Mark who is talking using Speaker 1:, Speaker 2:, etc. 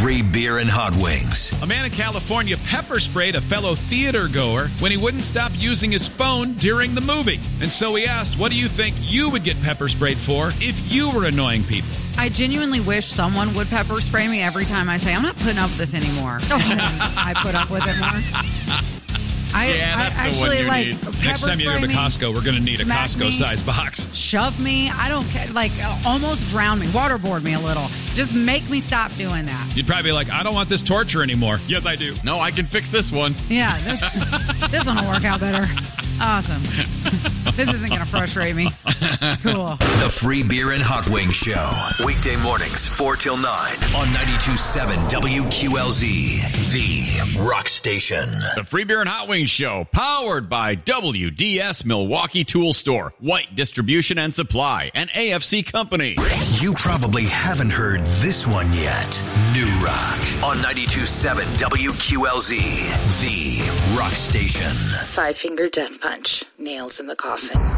Speaker 1: Free beer and hot wings.
Speaker 2: A man in California pepper sprayed a fellow theater goer when he wouldn't stop using his phone during the movie. And so he asked, what do you think you would get pepper sprayed for if you were annoying people?
Speaker 3: I genuinely wish someone would pepper spray me every time I say, I'm not putting up with this anymore. I put up with it more. I actually like
Speaker 2: Next time you go to Costco, we're going to need a Costco-sized box.
Speaker 3: Shove me. I don't care. Like, almost drown me. Waterboard me a little. Just make me stop doing that.
Speaker 2: You'd probably be like, I don't want this torture anymore. Yes, I do.
Speaker 4: No, I can fix this one.
Speaker 3: Yeah, this one will work out better. Awesome. This isn't going to frustrate me. Cool.
Speaker 1: The Free Beer and Hot Wings Show. Weekday mornings, 4 till 9 on 92.7 WQLZ, the rock station.
Speaker 4: The Free Beer and Hot Wings Show, powered by WDS Milwaukee Tool Store, White Distribution and Supply, and AFC Company.
Speaker 1: You probably haven't heard this one yet. New Rock on 92.7 WQLZ, the rock station.
Speaker 5: 5-finger death punch. Nails in the coffin.